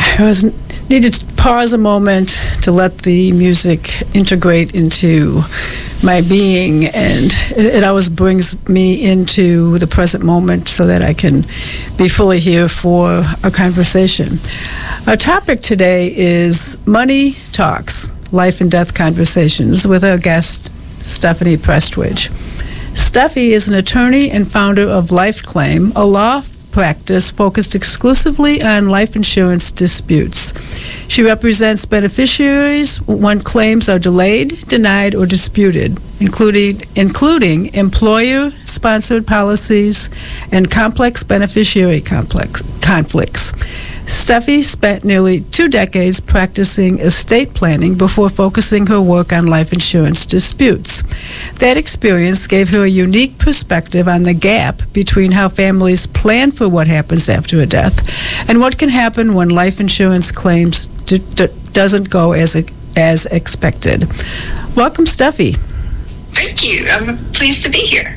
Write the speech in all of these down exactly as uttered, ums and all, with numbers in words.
I was needed to pause a moment to let the music integrate into my being, and it, it always brings me into the present moment so that I can be fully here for a conversation. Our topic today is Money Talks, Life and Death Conversations, with our guest, Stephanie Prestwich. Steffi is an attorney and founder of LifeClaim, a law practice focused exclusively on life insurance disputes. She represents beneficiaries when claims are delayed, denied, or disputed, including including employer-sponsored policies and complex beneficiary complex conflicts. Steffi spent nearly two decades practicing estate planning before focusing her work on life insurance disputes. That experience gave her a unique perspective on the gap between how families plan for what happens after a death and what can happen when life insurance claims d- d- doesn't go as a, as expected. Welcome, Steffi. Thank you. I'm pleased to be here.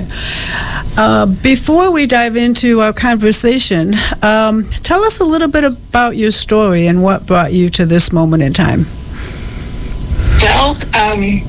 Uh, before we dive into our conversation, um, tell us a little bit about your story and what brought you to this moment in time. Well, um,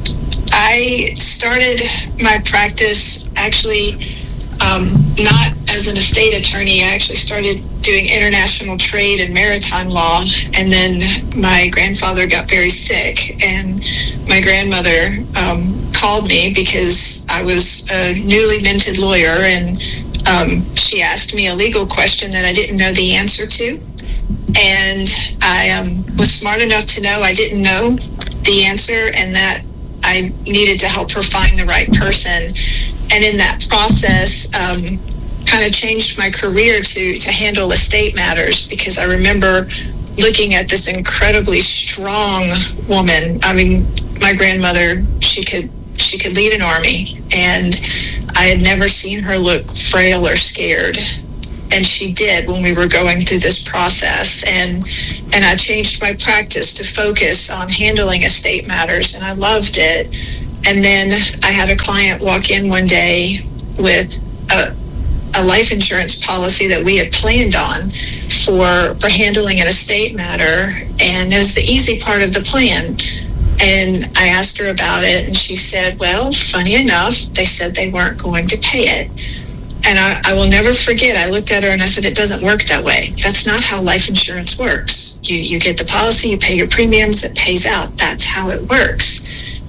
I started my practice actually um, not as an estate attorney. I actually started doing international trade and maritime law, and then my grandfather got very sick, and my grandmother um, called me because I was a newly minted lawyer, and um, she asked me a legal question that I didn't know the answer to, and I um, was smart enough to know I didn't know the answer and that I needed to help her find the right person. And in that process, um, kind of changed my career to, to handle estate matters, because I remember looking at this incredibly strong woman. I mean, my grandmother, she could she could lead an army, and I had never seen her look frail or scared. And she did when we were going through this process. And and I changed my practice to focus on handling estate matters, and I loved it. And then I had a client walk in one day with a, a life insurance policy that we had planned on for, for handling an estate matter, and it was the easy part of the plan. And I asked her about it, and she said, well, funny enough, they said they weren't going to pay it. And I, I will never forget, I looked at her and I said, it doesn't work that way. That's not how life insurance works. You, you get the policy, you pay your premiums, it pays out. That's how it works.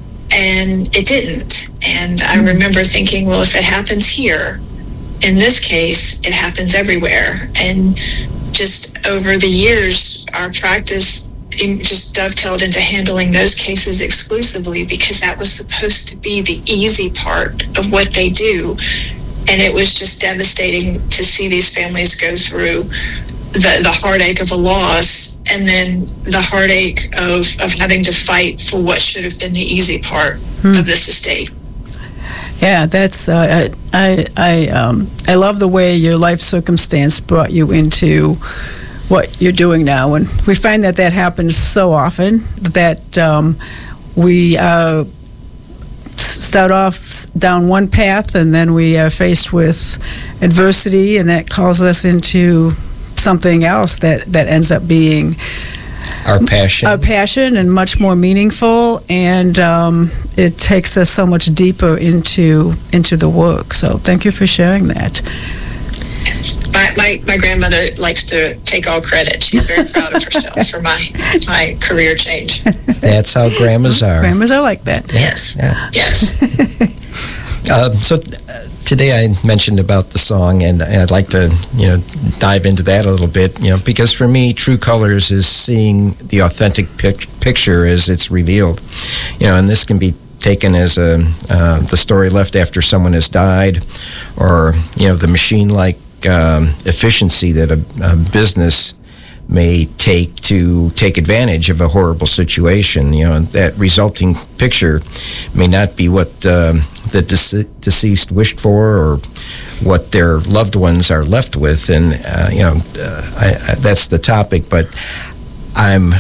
And it didn't. And I remember thinking, well, if it happens here, in this case, it happens everywhere. And just over the years, our practice just dovetailed into handling those cases exclusively, because that was supposed to be the easy part of what they do. And it was just devastating to see these families go through the, the heartache of a loss, and then the heartache of, of having to fight for what should have been the easy part hmm. of this estate. Yeah, that's uh, I I um, I love the way your life circumstance brought you into what you're doing now, and we find that that happens so often that um, we uh, start off down one path, and then we are faced with adversity, and that calls us into something else that, that ends up being our passion. Our passion, and much more meaningful, and um, it takes us so much deeper into into the work. So thank you for sharing that. My, my my grandmother likes to take all credit. She's very proud of herself for my my career change. That's how grandmas are. Grandmas are like that. Yes. Yeah. Yes. uh, so uh, today I mentioned about the song, and I'd like to you know dive into that a little bit. You know, because for me, True Colors is seeing the authentic pic- picture as it's revealed. You know, and this can be taken as a uh, the story left after someone has died, or you know the machine-like um, efficiency that a, a business may take to take advantage of a horrible situation. You know, that resulting picture may not be what uh, the dece- deceased wished for, or what their loved ones are left with. And uh, you know, uh, I, I, that's the topic. But I'm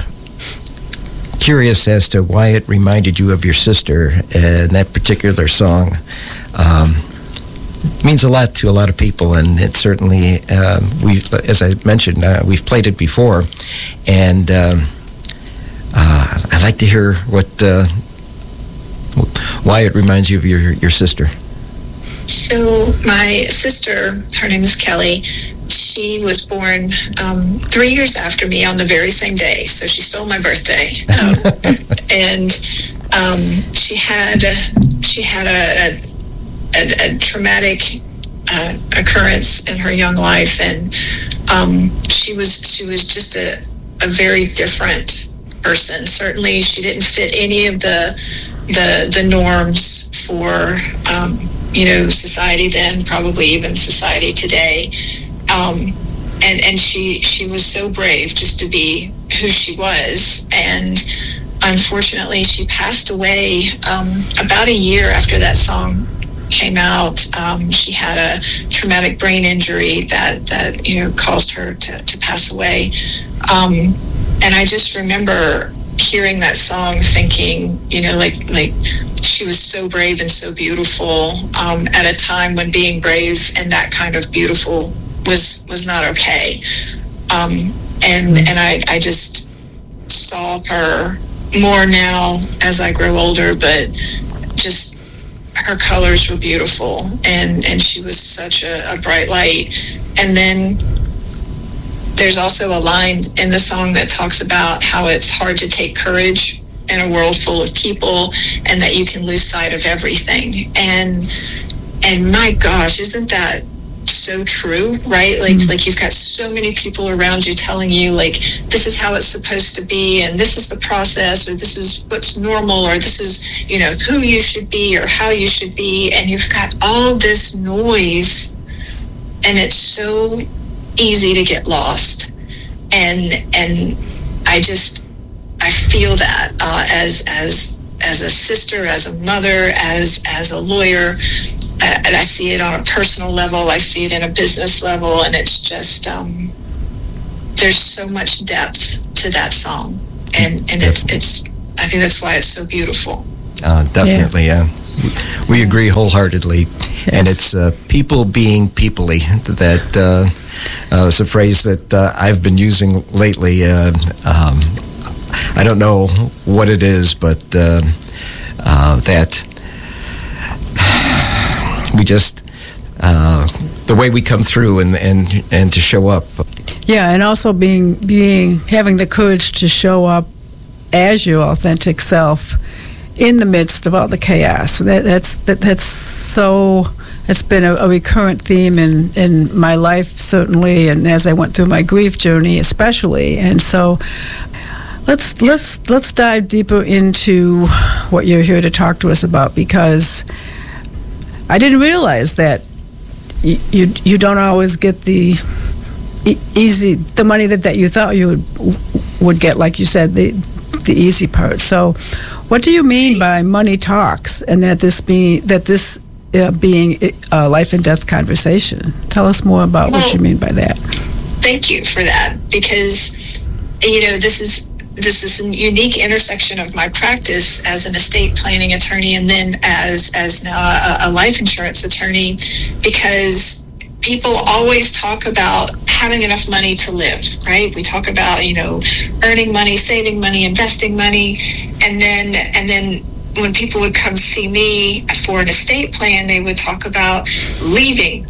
curious as to why it reminded you of your sister in that particular song. Um, means a lot to a lot of people, and it certainly uh, we, as I mentioned, uh, we've played it before, and um, uh, I'd like to hear what uh, why it reminds you of your your sister. So my sister, her name is Kelly. She was born um, three years after me on the very same day, so she stole my birthday. Um, and um, she had she had a, a, a traumatic uh, occurrence in her young life, and um, she was she was just a, a very different person. Certainly, she didn't fit any of the the the norms for um, you know society then, probably even society today. Um, and and she she was so brave just to be who she was, and unfortunately she passed away um, about a year after that song came out. Um, she had a traumatic brain injury that that you know caused her to, to pass away. Um, and I just remember hearing that song, thinking, you know, like like she was so brave and so beautiful um, at a time when being brave and that kind of beautiful was was not okay. Um, and and I, I just saw her more now as I grow older, but just her colors were beautiful, and, and she was such a, a bright light. And then there's also a line in the song that talks about how it's hard to take courage in a world full of people, and that you can lose sight of everything. And and my gosh, isn't that so true, right? Like mm-hmm. like you've got so many people around you telling you, like, this is how it's supposed to be, and this is the process, or this is what's normal, or this is, you know, who you should be or how you should be, and you've got all this noise, and it's so easy to get lost. And and I just I feel that uh, as as as a sister, as a mother, as as a lawyer. And I see it on a personal level. I see it in a business level, and it's just um, there's so much depth to that song, and and it's it's. I think that's why it's so beautiful. Uh, definitely, yeah. yeah. We agree wholeheartedly, yes. And it's uh, people being peoply. That uh, uh, is a phrase that uh, I've been using lately. Uh, um, I don't know what it is, but uh, uh, that. We just uh, the way we come through and, and and to show up. Yeah, and also being being having the courage to show up as your authentic self in the midst of all the chaos. That, that's that, that's so. It's been a, a recurrent theme in, in my life, certainly, and as I went through my grief journey, especially. And so, let's let's let's dive deeper into what you're here to talk to us about, because I didn't realize that you you, you don't always get the e- easy the money that, that you thought you would would get, like you said, the the easy part. So, what do you mean by money talks, and that this being that this uh, being a life and death conversation? Tell us more about well, what you mean by that. Thank you for that, because you know this is. This is a unique intersection of my practice as an estate planning attorney, and then as as now a, a life insurance attorney, because people always talk about having enough money to live, right? We talk about, you know, earning money, saving money, investing money, and then and then when people would come see me for an estate plan, they would talk about leaving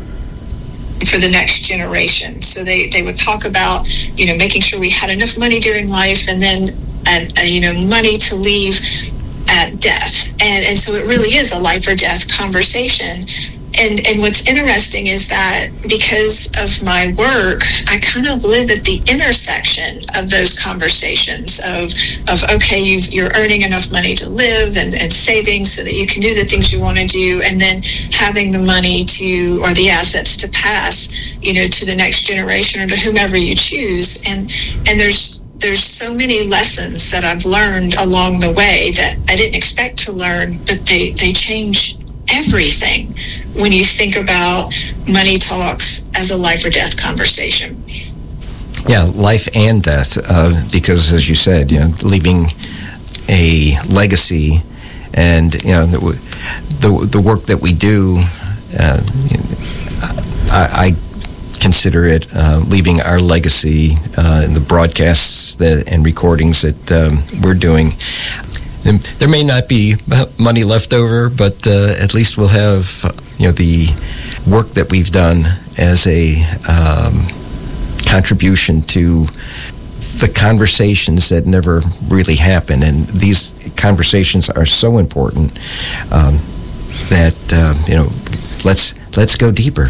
for the next generation. So they, they would talk about, you know, making sure we had enough money during life, and then, and, and you know, money to leave at death. And and so it really is a life or death conversation. And and what's interesting is that because of my work, I kind of live at the intersection of those conversations of, of okay, you've, you're earning enough money to live, and, and saving so that you can do the things you want to do, and then having the money to, or the assets to pass, you know, to the next generation or to whomever you choose. And and there's there's so many lessons that I've learned along the way that I didn't expect to learn, but they, they change everything when you think about money talks as a life or death conversation. Yeah, life and death, uh, because as you said, you know, leaving a legacy, and you know, the the, the work that we do uh, I, I consider it uh, leaving our legacy uh, in the broadcasts that, and recordings that um, we're doing. And there may not be money left over, but uh, at least we'll have, you know, the work that we've done as a um, contribution to the conversations that never really happen. And these conversations are so important um, that, uh, you know, let's let's go deeper.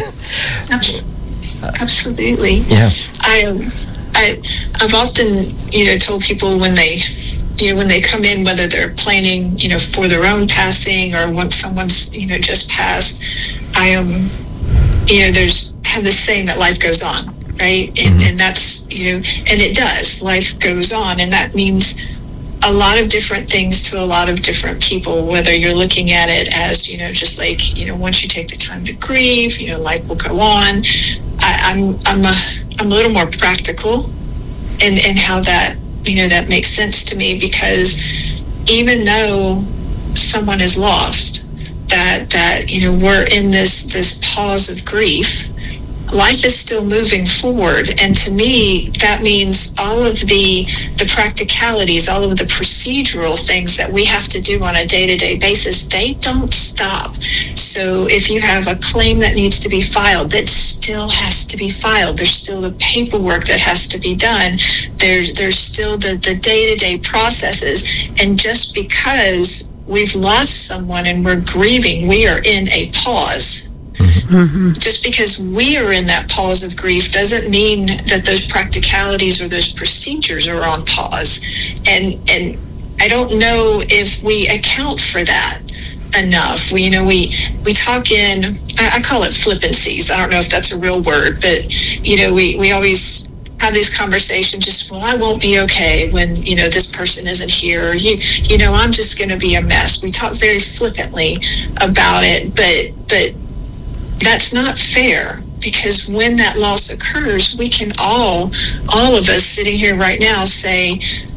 Absolutely. Yeah. I, um, I, I've often, you know, told people when they, you know, when they come in, whether they're planning, you know, for their own passing or once someone's, you know, just passed, I am, um, you know, there's have this saying that life goes on, right? And, mm-hmm. and that's, you know, and it does. Life goes on, and that means a lot of different things to a lot of different people, whether you're looking at it as, you know, just like, you know, once you take the time to grieve, you know, life will go on. I, I'm I'm a I'm a little more practical in, in how that, you know, that makes sense to me, because even though someone is lost, that that, you know, we're in this this pause of grief, life is still moving forward. And to me, that means all of the the practicalities, all of the procedural things that we have to do on a day-to-day basis, they don't stop. So if you have a claim that needs to be filed, that still has to be filed. There's still the paperwork that has to be done. There's there's still the, the day-to-day processes. And just because we've lost someone and we're grieving, we are in a pause. Mm-hmm. Just because we are in that pause of grief doesn't mean that those practicalities or those procedures are on pause. And and I don't know if we account for that enough. We, you know, we we talk in, I, I call it flippancies. I don't know if that's a real word, but, you know, we, we always have these conversations just, well, I won't be okay when, you know, this person isn't here. Or, you, you know, I'm just going to be a mess. We talk very flippantly about it, but but that's not fair, because when that loss occurs, we can all, all of us sitting here right now say,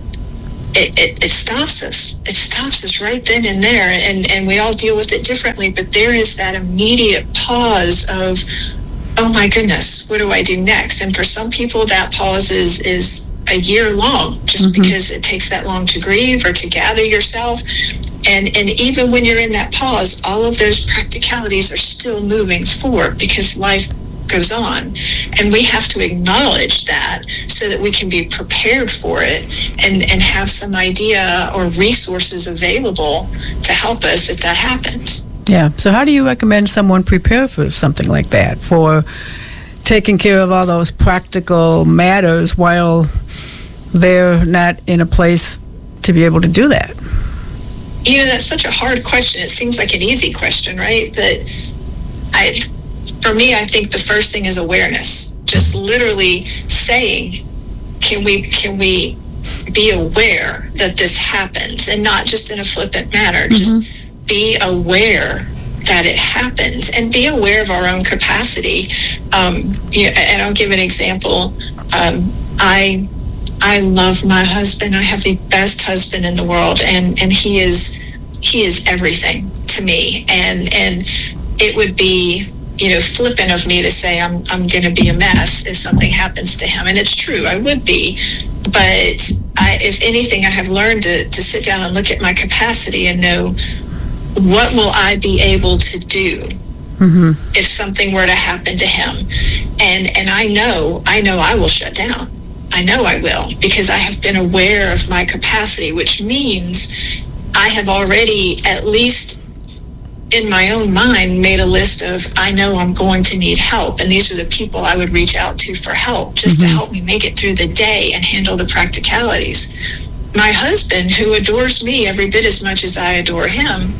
it, it, it stops us. It stops us right then and there. And, and we all deal with it differently, but there is that immediate pause of, oh my goodness, what do I do next? And for some people, that pause is, is a year long, just mm-hmm. because it takes that long to grieve or to gather yourself. And and even when you're in that pause, all of those practicalities are still moving forward, because life goes on. And we have to acknowledge that so that we can be prepared for it and, and have some idea or resources available to help us if that happens. Yeah. So how do you recommend someone prepare for something like that, for taking care of all those practical matters while they're not in a place to be able to do that? You know, that's such a hard question. It seems like an easy question, right? But I, for me, I think the first thing is awareness. Just literally saying, can we can we be aware that this happens, and not just in a flippant manner. Mm-hmm. Just be aware that it happens, and be aware of our own capacity. Um, you know, and I'll give an example. Um, I. I love my husband. I have the best husband in the world, and, and he is he is everything to me. And and it would be, you know, flippant of me to say I'm I'm going to be a mess if something happens to him. And it's true, I would be. But I, if anything, I have learned to, to sit down and look at my capacity and know, what will I be able to do mm-hmm. if something were to happen to him? And and I know I know I will shut down. I know I will, because I have been aware of my capacity, which means I have already, at least in my own mind, made a list of, I know I'm going to need help, and these are the people I would reach out to for help, just mm-hmm. to help me make it through the day and handle the practicalities. My husband, who adores me every bit as much as I adore him,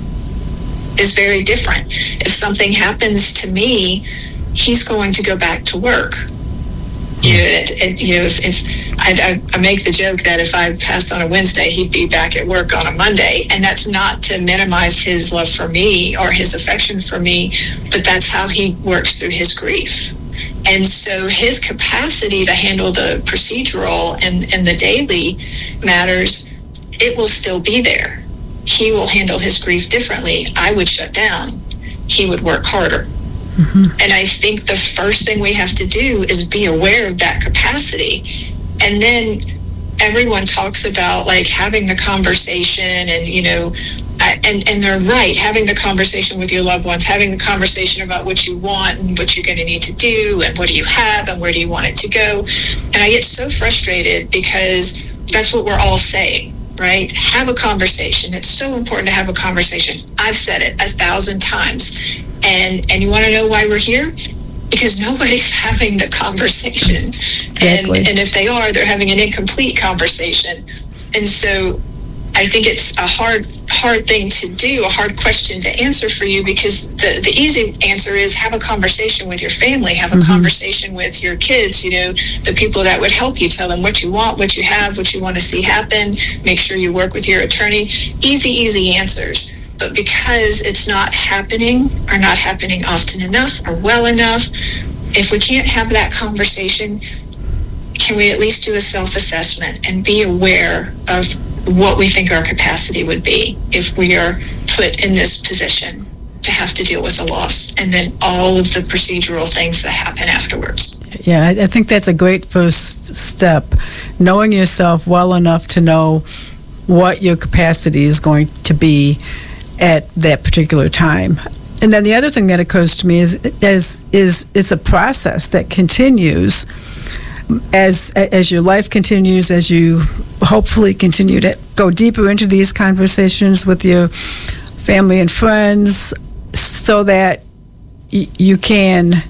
is very different. If something happens to me, he's going to go back to work. You know, it, it, you know, if, if I, I make the joke that if I passed on a Wednesday, he'd be back at work on a Monday, and that's not to minimize his love for me or his affection for me, but that's how he works through his grief. And so his capacity to handle the procedural and, and the daily matters, it will still be there. He will handle his grief differently. I would shut down. he would work harder. Mm-hmm. And I think the first thing we have to do is be aware of that capacity. And then everyone talks about like having the conversation and, you know, I, and, and they're right, having the conversation with your loved ones, having the conversation about what you want and what you're going to need to do and what do you have and where do you want it to go. And I get so frustrated because that's what we're all saying, right? Have a conversation. It's so important to have a conversation. I've said it a thousand times. And, and you want to know why we're here? Because nobody's having the conversation. Exactly. And, and if they are, they're having an incomplete conversation. And so I think it's a hard, hard thing to do, a hard question to answer for you, because the, the easy answer is have a conversation with your family, have a mm-hmm. conversation with your kids, you know, the people that would help you, tell them what you want, what you have, what you want to see happen, make sure you work with your attorney. Easy, easy answers. But because it's not happening or not happening often enough or well enough, if we can't have that conversation, can we at least do a self-assessment and be aware of what we think our capacity would be if we are put in this position to have to deal with a loss, and then all of the procedural things that happen afterwards. Yeah, I, I think that's a great first step, knowing yourself well enough to know what your capacity is going to be at that particular time. And then the other thing that occurs to me is is, is it's a process that continues as as your life continues, as you hopefully continue to go deeper into these conversations with your family and friends, so that y- you can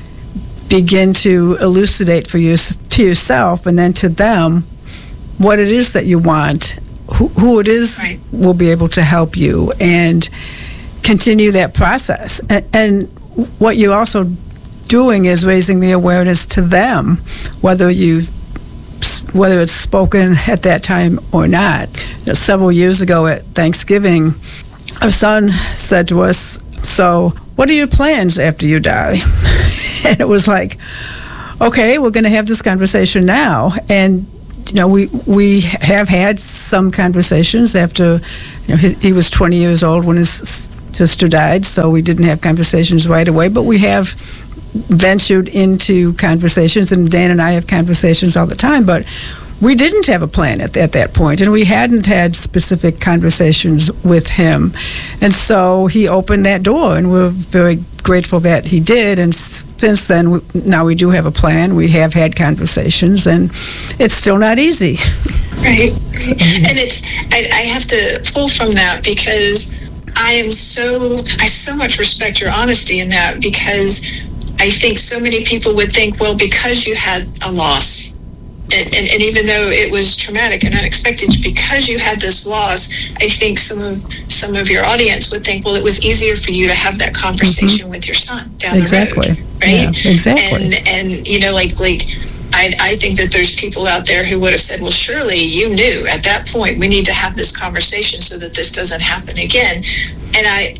begin to elucidate for you to yourself and then to them what it is that you want, who, who it is right. will be able to help you, and continue that process. And, and what you're also doing is raising the awareness to them, whether you whether it's spoken at that time or not. You know, several years ago at Thanksgiving, our son said to us, "So, what are your plans after you die?" And it was like, okay, we're going to have this conversation now. And you know, we we have had some conversations after, you know, he, he was twenty years old when his sister died, so we didn't have conversations right away, but we have ventured into conversations, and Dan and I have conversations all the time, but we didn't have a plan at, at that point, and we hadn't had specific conversations with him. And so he opened that door, and we're very grateful that he did. And since then, we, now we do have a plan. We have had conversations, and it's still not easy. Right. So, and it's, I, I have to pull from that, because I am so, I so much respect your honesty in that, because I think so many people would think, well, because you had a loss, and, and, and even though it was traumatic and unexpected, because you had this loss, I think some of some of your audience would think, well, it was easier for you to have that conversation mm-hmm. with your son down exactly. the road, right? Yeah, exactly. And and you know, like like I I think that there's people out there who would have said, well, surely you knew at that point we need to have this conversation so that this doesn't happen again. And I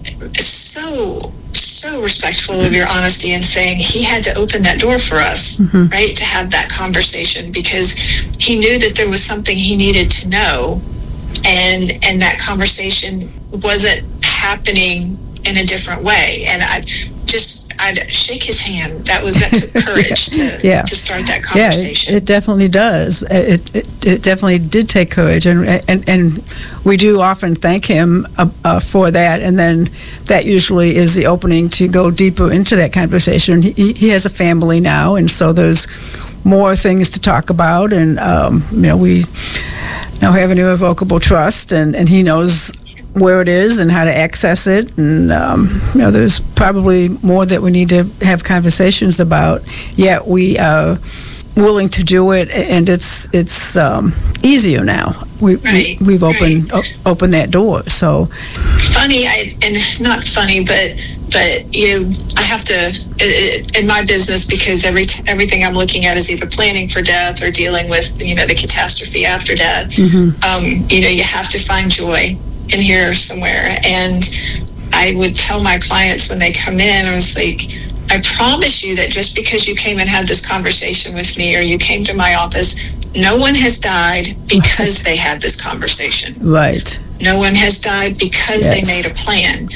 so so respectful of your honesty in saying he had to open that door for us, mm-hmm. right, to have that conversation, because he knew that there was something he needed to know, and and that conversation wasn't happening in a different way. And I just I'd shake his hand. That was that took courage to yeah. to start that conversation. Yeah, it, it definitely does. It, it it definitely did take courage, and and and we do often thank him uh, uh, for that. And then that usually is the opening to go deeper into that conversation. He he has a family now, and so there's more things to talk about. And um, you know, we now have an irrevocable trust, and and he knows where it is and how to access it, and um, you know, there's probably more that we need to have conversations about. Yet we are willing to do it, and it's it's um, easier now. We, right, we we've opened right. o- opened that door. So funny, I, and not funny, but but you, I have to in my business, because every everything I'm looking at is either planning for death or dealing with, you know, the catastrophe after death. Mm-hmm. Um, you know, you have to find joy in here somewhere. And I would tell my clients when they come in, I was like, I promise you that just because you came and had this conversation with me, or you came to my office, no one has died because right. they had this conversation. Right. No one has died because yes. they made a plan.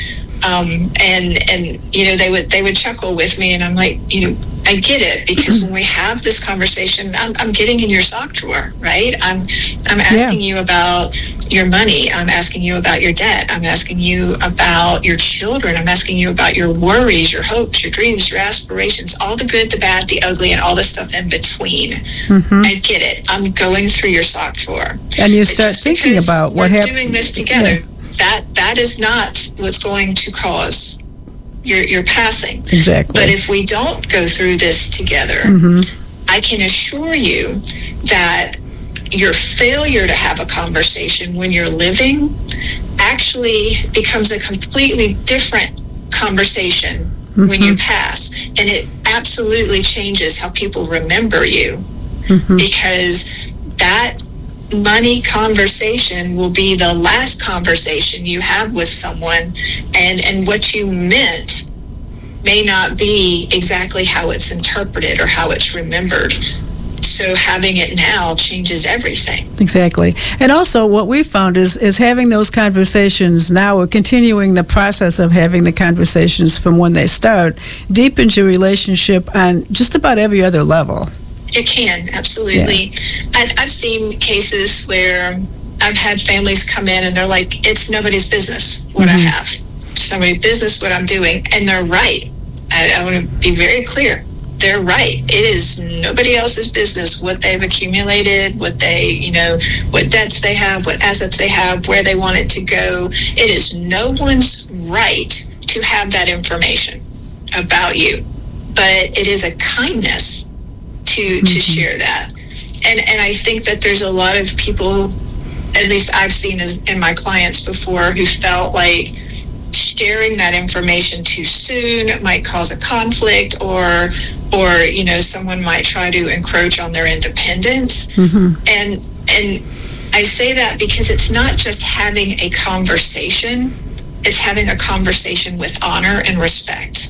Um, and and you know they would they would chuckle with me, and I'm like, you know, I get it, because when we have this conversation, I'm, I'm getting in your sock drawer, right? I'm I'm asking yeah. you about your money. I'm asking you about your debt. I'm asking you about your children. I'm asking you about your worries, your hopes, your dreams, your aspirations, all the good, the bad, the ugly, and all the stuff in between. Mm-hmm. I get it. I'm going through your sock drawer. And you start thinking about what happened. We're doing this together. Yeah. That that is not what's going to cause your your passing. Exactly. But if we don't go through this together, mm-hmm. I can assure you that your failure to have a conversation when you're living actually becomes a completely different conversation mm-hmm. when you pass. And it absolutely changes how people remember you, mm-hmm. because that money conversation will be the last conversation you have with someone, and and what you meant may not be exactly how it's interpreted or how it's remembered. So having it now changes everything. Exactly. And also what we found is is having those conversations now, or continuing the process of having the conversations from when they start, deepens your relationship on just about every other level. It can, absolutely. Yeah. I, I've seen cases where I've had families come in and they're like, it's nobody's business what mm-hmm. I have. It's nobody's business what I'm doing. And they're right. I, I want to be very clear. They're right. It is nobody else's business what they've accumulated, what they, you know, what debts they have, what assets they have, where they want it to go. It is no one's right to have that information about you. But it is a kindness to mm-hmm. to share that. And and I think that there's a lot of people, at least I've seen as, in my clients before, who felt like sharing that information too soon might cause a conflict, or or you know, someone might try to encroach on their independence. Mm-hmm. And and I say that because it's not just having a conversation, it's having a conversation with honor and respect.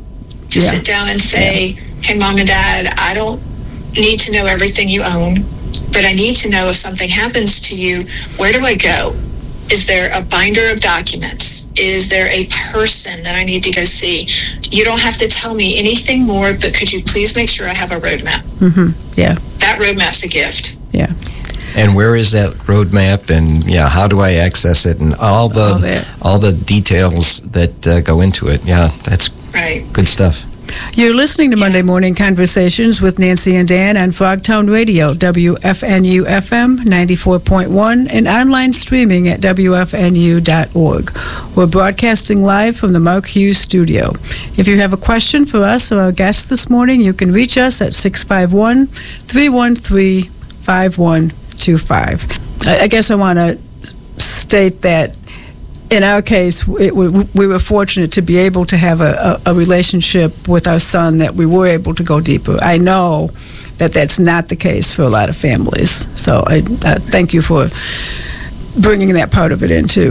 To yeah. sit down and say, yeah. hey, Mom and Dad, I don't need to know everything you own, but I need to know if something happens to you, where do I go? Is there a binder of documents? Is there a person that I need to go see? You don't have to tell me anything more, but could you please make sure I have a roadmap? Mm-hmm. Yeah. That roadmap's a gift. Yeah. And where is that roadmap? And yeah, how do I access it? And all the all, all the details that uh, go into it. Yeah, that's right. Good stuff. You're listening to Monday Morning Conversations with Nancy and Dan on Frogtown Radio, W F N U F M ninety-four point one, and online streaming at W F N U dot org. We're broadcasting live from the Mark Hughes studio. If you have a question for us or our guest this morning, you can reach us at six five one, three one three, five one two five. I guess I want to state that in our case, it, we, we were fortunate to be able to have a, a, a relationship with our son that we were able to go deeper. I know that that's not the case for a lot of families. So I uh, thank you for bringing that part of it in, too.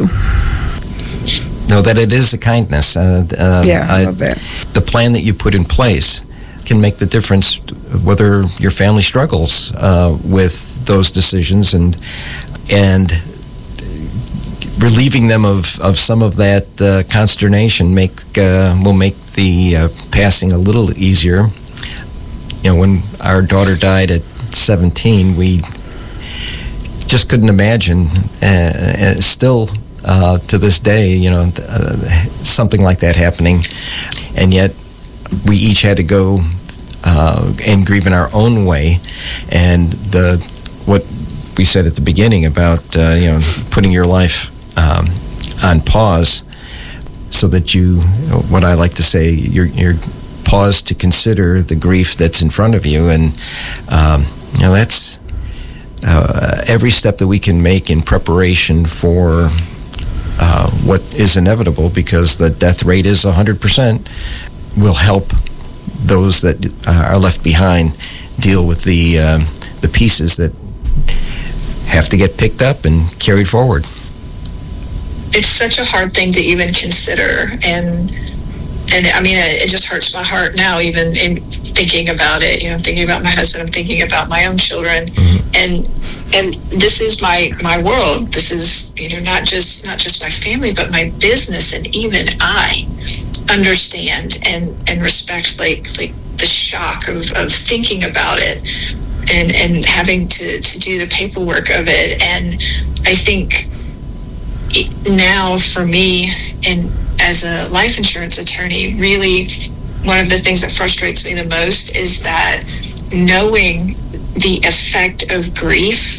No, that it is a kindness. Uh, uh, yeah, I I, love that. The plan that you put in place can make the difference whether your family struggles uh, with those decisions, and and relieving them of, of some of that uh, consternation make uh, will make the uh, passing a little easier. You know, when our daughter died at seventeen, we just couldn't imagine, uh, uh, still uh, to this day, you know, uh, something like that happening. And yet we each had to go uh, and grieve in our own way. And the what we said at the beginning about, uh, you know, putting your life Um, on pause, so that you, what I like to say, you're, you're pause to consider the grief that's in front of you, and um, you know, that's uh, every step that we can make in preparation for uh, what is inevitable, because the death rate is one hundred percent, will help those that uh, are left behind deal with the um, the pieces that have to get picked up and carried forward. It's such a hard thing to even consider, and and I mean, it, it just hurts my heart now, even in thinking about it. You know, I'm thinking about my husband. I'm thinking about my own children, Mm-hmm. and and this is my my world. This is, you know, not just not just my family, but my business, and even I understand and and respect like like the shock of, of thinking about it, and and having to to do the paperwork of it. And I think it, now for me, and as a life insurance attorney, really one of the things that frustrates me the most is that knowing the effect of grief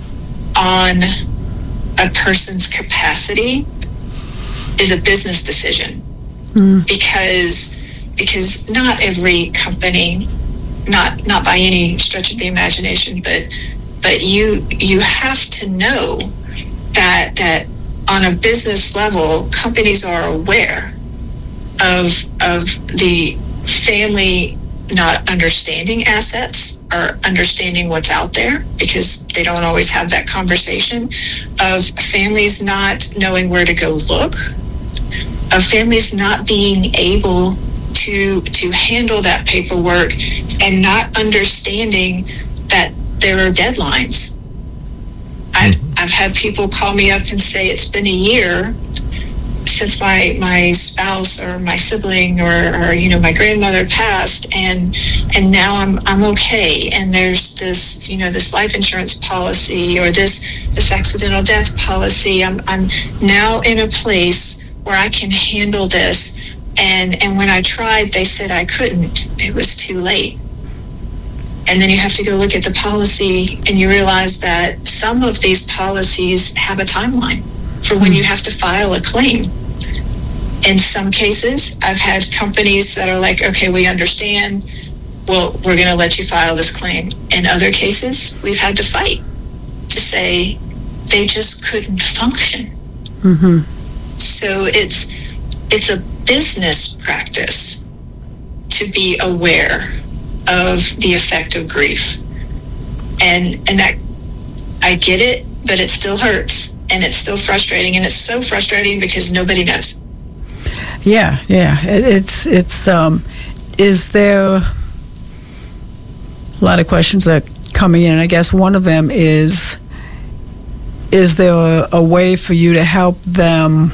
on a person's capacity is a business decision. Mm. because because not every company, not not by any stretch of the imagination, but but you you have to know that that on a business level, companies are aware of of the family not understanding assets or understanding what's out there, because they don't always have that conversation, of families not knowing where to go look, of families not being able to to handle that paperwork, and not understanding that there are deadlines. I, I've had people call me up and say it's been a year since my my spouse or my sibling or, or you know my grandmother passed, and and now I'm I'm okay, and there's this you know this life insurance policy or this this accidental death policy. I'm I'm now in a place where I can handle this, and and when I tried, they said I couldn't. It was too late. And then you have to go look at the policy, and you realize that some of these policies have a timeline for when you have to file a claim. In some cases, I've had companies that are like, okay, we understand. Well, we're going to let you file this claim. In other cases, we've had to fight to say they just couldn't function. Mm-hmm. So it's it's a business practice to be aware of the effect of grief. And and that, I get it, but it still hurts, and it's still frustrating, and it's so frustrating because nobody knows. Yeah, yeah. It, it's it's um is there a lot of questions that are coming in, and I guess one of them is is there a, a way for you to help them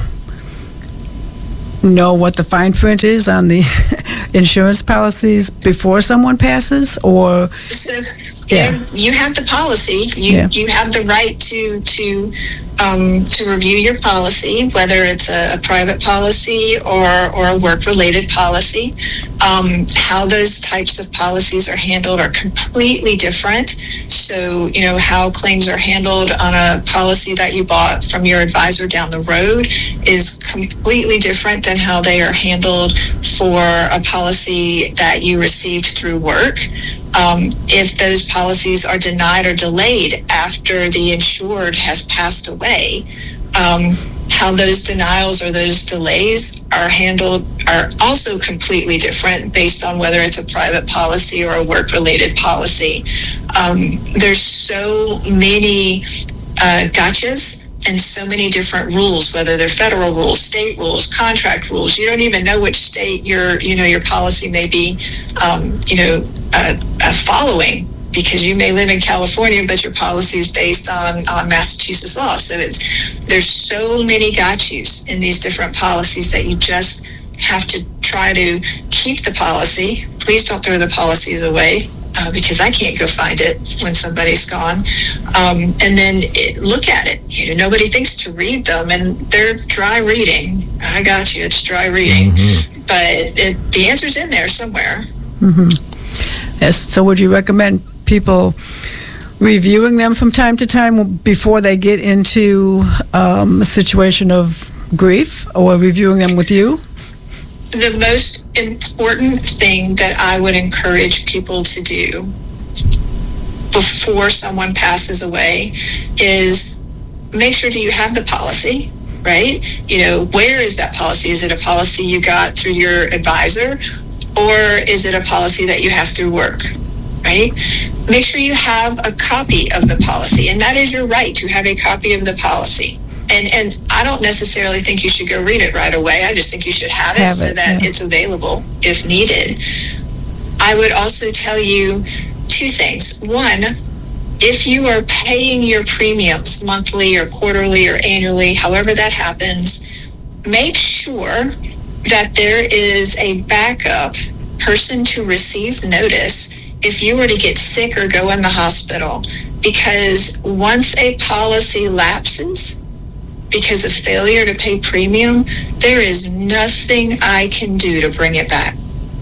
know what the fine print is on the insurance policies before someone passes? Or so, yeah, you have the policy. You yeah. you have the right to to um, to review your policy, whether it's a, a private policy or or a work related policy. Um, how those types of policies are handled are completely different. So, you know, how claims are handled on a policy that you bought from your advisor down the road is completely different than how they are handled for a policy that you received through work. Um, if those policies are denied or delayed after the insured has passed away, um, how those denials or those delays are handled are also completely different based on whether it's a private policy or a work-related policy. Um, there's so many uh, gotchas and so many different rules, whether they're federal rules, state rules, contract rules. You don't even know which state your, you know, your policy may be, um, you know, uh, uh, following, because you may live in California, but your policy is based on, on Massachusetts law. So it's there's so many got-yous in these different policies that you just have to try to keep the policy. Please don't throw the policies away. Uh, because I can't go find it when somebody's gone. Um, and then it, look at it. You know, nobody thinks to read them, and they're dry reading. I got you. It's dry reading. Mm-hmm. But it, the answer's in there somewhere. Mm-hmm. Yes. So would you recommend people reviewing them from time to time before they get into um, a situation of grief, or reviewing them with you? The most important thing that I would encourage people to do before someone passes away is make sure that you have the policy, right? You know, where is that policy? Is it a policy you got through your advisor, or is it a policy that you have through work, right? Make sure you have a copy of the policy, and that is your right to have a copy of the policy. And and I don't necessarily think you should go read it right away. I just think you should have it have so it, that yeah. it's available if needed. I would also tell you two things. One, if you are paying your premiums monthly or quarterly or annually, however that happens, make sure that there is a backup person to receive notice if you were to get sick or go in the hospital. Because once a policy lapses because of failure to pay premium, there is nothing I can do to bring it back.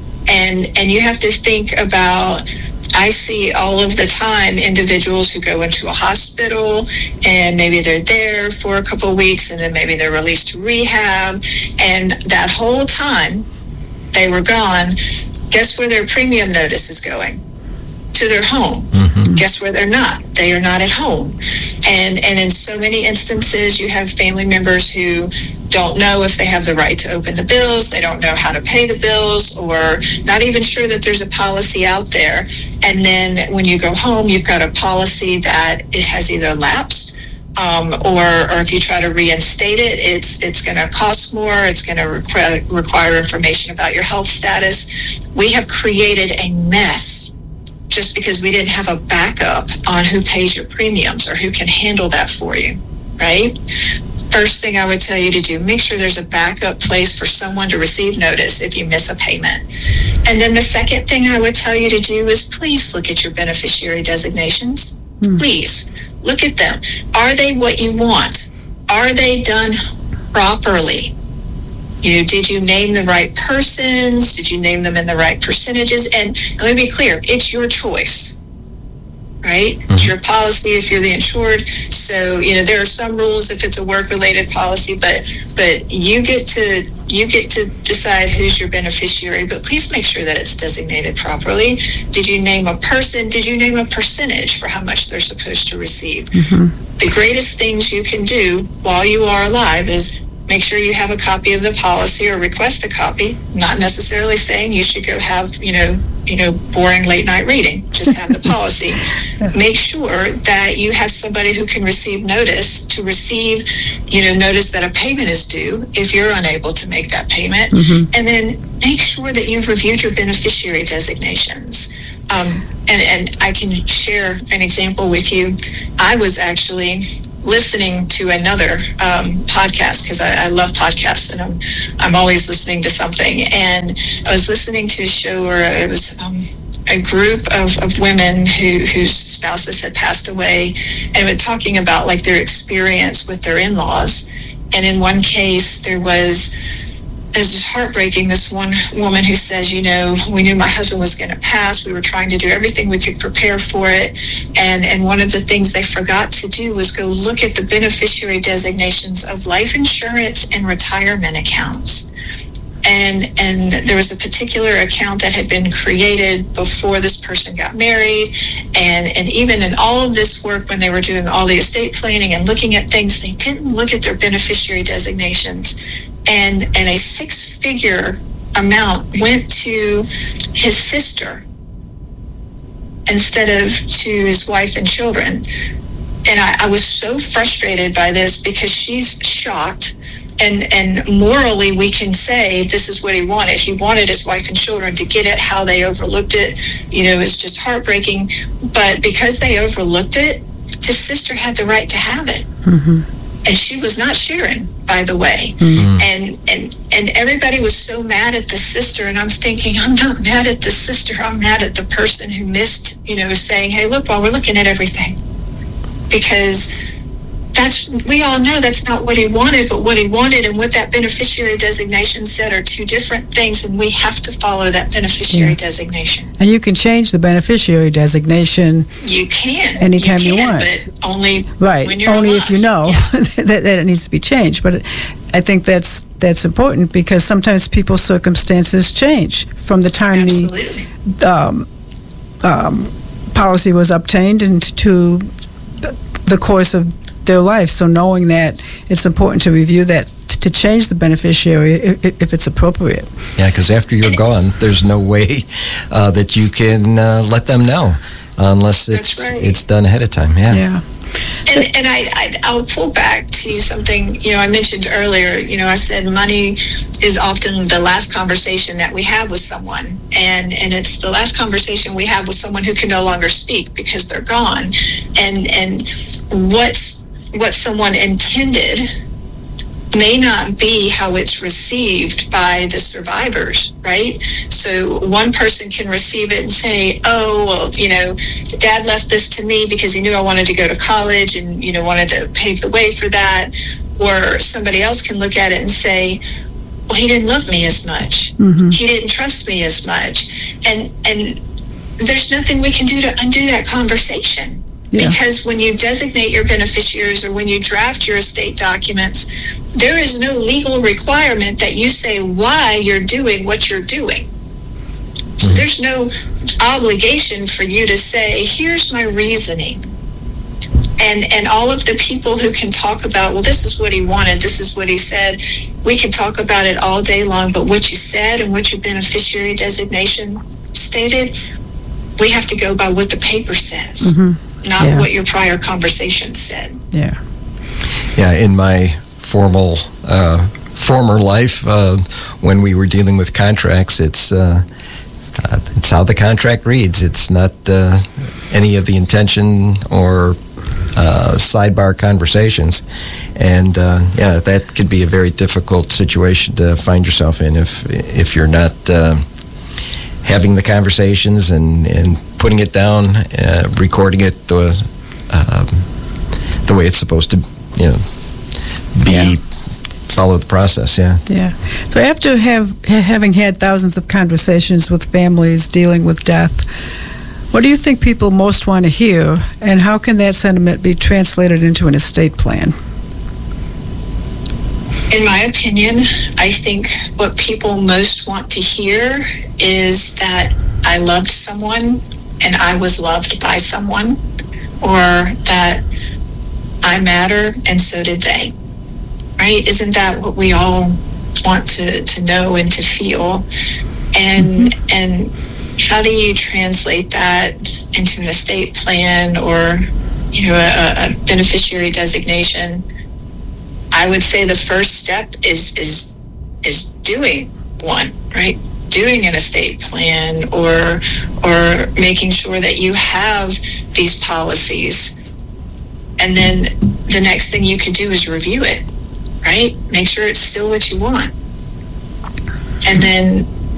And and you have to think about, I see all of the time individuals who go into a hospital and maybe they're there for a couple of weeks and then maybe they're released to rehab. And that whole time they were gone, guess where their premium notice is going? To their home. Mm-hmm. Guess where they're not? They are not at home. And and in so many instances, you have family members who don't know if they have the right to open the bills. They don't know how to pay the bills, or not even sure that there's a policy out there. And then when you go home, you've got a policy that it has either lapsed, um, or or if you try to reinstate it, it's it's going to cost more. It's going to require require information about your health status. We have created a mess just because we didn't have a backup on who pays your premiums or who can handle that for you, right? First thing I would tell you to do, make sure there's a backup place for someone to receive notice if you miss a payment. And then the second thing I would tell you to do is please look at your beneficiary designations. Mm. Please look at them. Are they what you want? Are they done properly? You know, did you name the right persons? Did you name them in the right percentages? And let me be clear, it's your choice, right? Mm-hmm. It's your policy if you're the insured. So, you know, there are some rules if it's a work-related policy, but but you get to you get to decide who's your beneficiary. But please make sure that it's designated properly. Did you name a person? Did you name a percentage for how much they're supposed to receive? Mm-hmm. The greatest things you can do while you are alive is make sure you have a copy of the policy or request a copy. Not necessarily saying you should go have, you know, you know, boring late night reading. Just have the policy. Make sure that you have somebody who can receive notice to receive, you know, notice that a payment is due if you're unable to make that payment. Mm-hmm. And then make sure that you've reviewed your beneficiary designations. Um, and, and I can share an example with you. I was actually listening to another um, podcast because I, I love podcasts and I'm I'm always listening to something. And I was listening to a show where it was um, a group of, of women who whose spouses had passed away, and were talking about like their experience with their in-laws. And in one case, there was it was just heartbreaking. This one woman who says, you know, we knew my husband was going to pass. We were trying to do everything we could prepare for it. And and one of the things they forgot to do was go look at the beneficiary designations of life insurance and retirement accounts. And and there was a particular account that had been created before this person got married. And, and even in all of this work, when they were doing all the estate planning and looking at things, they didn't look at their beneficiary designations. And and a six-figure amount went to his sister instead of to his wife and children. And I, I was so frustrated by this because she's shocked. And and morally, we can say this is what he wanted. He wanted his wife and children to get it. How they overlooked it, you know, it's just heartbreaking. But because they overlooked it, his sister had the right to have it. Mm-hmm. And she was not sharing, by the way. Mm-hmm. And, and and everybody was so mad at the sister. And I'm thinking, I'm not mad at the sister. I'm mad at the person who missed, you know, saying, hey, look, while we're looking at everything. Because that's, we all know that's not what he wanted, but what he wanted and what that beneficiary designation said are two different things, and we have to follow that beneficiary yeah. designation. And you can change the beneficiary designation. You can anytime you, can, you want, but only right. when you're only alive. If you know yeah. that, that it needs to be changed. But I think that's that's important because sometimes people's circumstances change from the time Absolutely. the um, um, policy was obtained into the course of their life. So knowing that, it's important to review that t- to change the beneficiary if, if it's appropriate. Yeah, because after you're gone, there's no way uh, that you can uh, let them know unless it's right. it's done ahead of time. Yeah. Yeah. And, and I, I, I'll pull back to something, you know, I mentioned earlier, you know, I said money is often the last conversation that we have with someone. And, and it's the last conversation we have with someone who can no longer speak because they're gone. And, and what's, what someone intended may not be how it's received by the survivors, right? So one person can receive it and say, oh, well, you know, Dad left this to me because he knew I wanted to go to college and, you know, wanted to pave the way for that. Or somebody else can look at it and say, well, he didn't love me as much. Mm-hmm. He didn't trust me as much. And, and there's nothing we can do to undo that conversation. Yeah. Because when you designate your beneficiaries or when you draft your estate documents, there is no legal requirement that you say why you're doing what you're doing. So there's no obligation for you to say, here's my reasoning. And and all of the people who can talk about, well, this is what he wanted, this is what he said, we can talk about it all day long, but what you said and what your beneficiary designation stated, we have to go by what the paper says, mm-hmm. not yeah. what your prior conversation said. Yeah. Yeah, in my formal uh, former life, uh, when we were dealing with contracts, it's uh, uh, it's how the contract reads. It's not uh, any of the intention or uh, sidebar conversations, and uh, yeah, that could be a very difficult situation to find yourself in if if you're not uh, having the conversations and, and putting it down, uh, recording it the uh, the way it's supposed to, you know. Be yeah. follow the process, yeah. Yeah. So after have having had thousands of conversations with families dealing with death, what do you think people most want to hear, and how can that sentiment be translated into an estate plan? In my opinion, I think what people most want to hear is that I loved someone and I was loved by someone, or that I matter and so did they. Right? Isn't that what we all want to, to know and to feel? And mm-hmm. and how do you translate that into an estate plan or, you know, a, a beneficiary designation? I would say the first step is is is doing one, right? Doing an estate plan or or making sure that you have these policies. And then the next thing you can do is review it. Right? Make sure it's still what you want. And then